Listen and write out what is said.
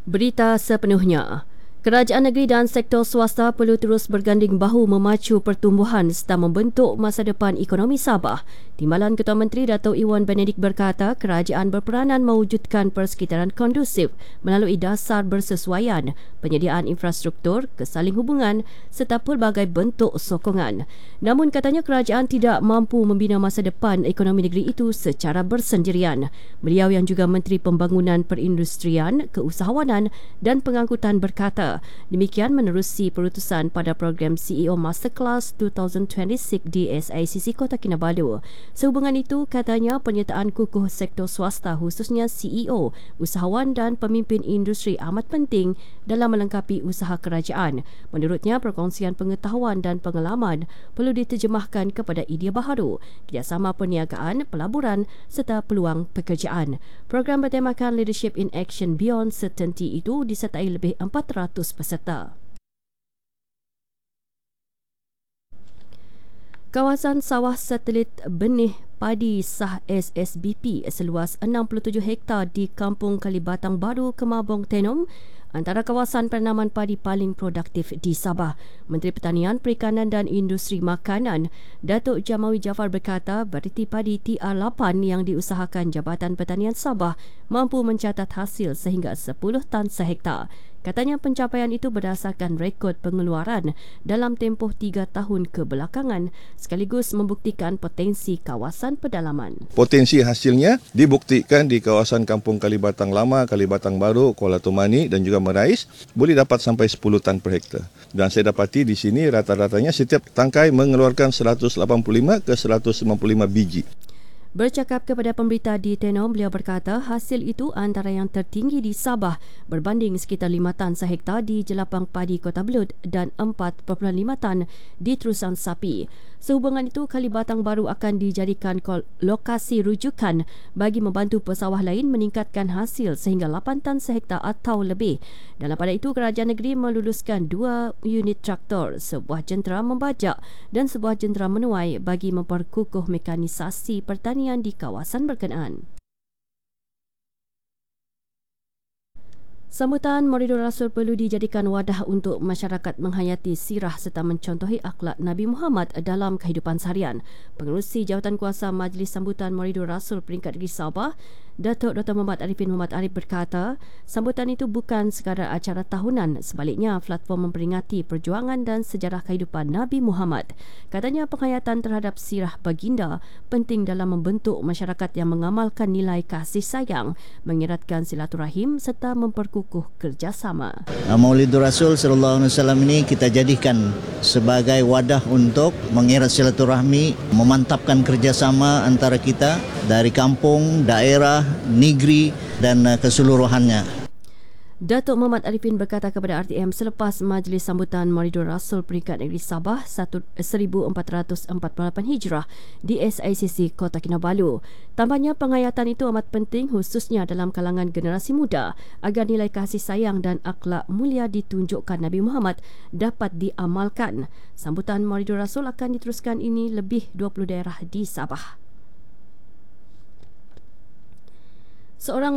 Berita sepenuhnya. Kerajaan negeri dan sektor swasta perlu terus berganding bahu memacu pertumbuhan serta membentuk masa depan ekonomi Sabah. Timbalan Ketua Menteri Dato' Iwan Benedik berkata kerajaan berperanan mewujudkan persekitaran kondusif melalui dasar bersesuaian, penyediaan infrastruktur, kesaling hubungan serta pelbagai bentuk sokongan. Namun katanya kerajaan tidak mampu membina masa depan ekonomi negeri itu secara bersendirian. Beliau yang juga Menteri Pembangunan Perindustrian, Keusahawanan dan Pengangkutan berkata demikian menerusi perutusan pada program CEO Masterclass 2026 di SICC Kota Kinabalu. Sehubungan itu, katanya penyertaan kukuh sektor swasta khususnya CEO, usahawan dan pemimpin industri amat penting dalam melengkapi usaha kerajaan. Menurutnya, perkongsian pengetahuan dan pengalaman perlu diterjemahkan kepada idea baharu, kerjasama perniagaan, pelaburan serta peluang pekerjaan. Program bertemakan Leadership in Action Beyond Certainty itu disertai lebih 400 peserta. Kawasan sawah satelit benih padi sah SSBP seluas 67 hektar di Kampung Kalibatang Baru, Kemabong Tenom antara kawasan penanaman padi paling produktif di Sabah. Menteri Pertanian, Perikanan dan Industri Makanan, Datuk Jamawi Jaafar berkata variti padi TR8 yang diusahakan Jabatan Pertanian Sabah mampu mencatat hasil sehingga 10 tan sehektar. Katanya pencapaian itu berdasarkan rekod pengeluaran dalam tempoh 3 tahun kebelakangan sekaligus membuktikan potensi kawasan pedalaman. Potensi hasilnya dibuktikan di kawasan Kampung Kalibatang Lama, Kalibatang Baru, Kuala Tumani dan juga Merais boleh dapat sampai 10 tan per hektar. Dan saya dapati di sini rata-ratanya setiap tangkai mengeluarkan 185 ke 195 biji. Bercakap kepada pemberita di Tenom, beliau berkata hasil itu antara yang tertinggi di Sabah berbanding sekitar 5 tan sehektar di Jelapang Padi Kota Belud dan 4.5 tan di Terusan Sapi. Sehubungan itu, Kalibatang Baru akan dijadikan lokasi rujukan bagi membantu pesawah lain meningkatkan hasil sehingga 8 tan sehektar atau lebih. Dalam pada itu, kerajaan negeri meluluskan 2 unit traktor, sebuah jentera membajak dan sebuah jentera menuai bagi memperkukuh mekanisasi pertanian di kawasan berkenaan. Sambutan Maulidur Rasul perlu dijadikan wadah untuk masyarakat menghayati sirah serta mencontohi akhlak Nabi Muhammad dalam kehidupan seharian. Pengerusi Jawatankuasa Majlis Sambutan Maulidur Rasul Peringkat Negeri Sabah, Datuk Dr. Muhammad Arifin Muhammad Arif berkata, sambutan itu bukan sekadar acara tahunan, sebaliknya platform memperingati perjuangan dan sejarah kehidupan Nabi Muhammad. Katanya penghayatan terhadap sirah baginda penting dalam membentuk masyarakat yang mengamalkan nilai kasih sayang, mengeratkan silaturahim serta memperkukuh kerjasama. Maulidur Rasul sallallahu alaihi wasallam ini kita jadikan sebagai wadah untuk mengerat silaturahmi, memantapkan kerjasama antara kita dari kampung, daerah, negeri dan keseluruhannya. Datuk Muhammad Arifin berkata kepada RTM selepas Majlis Sambutan Maulidur Rasul Peringkat Negeri Sabah 1448 Hijrah di SICC Kota Kinabalu. Tambahnya penghayatan itu amat penting khususnya dalam kalangan generasi muda agar nilai kasih sayang dan akhlak mulia ditunjukkan Nabi Muhammad dapat diamalkan. Sambutan Maulidur Rasul akan diteruskan ini lebih 20 daerah di Sabah. Seorang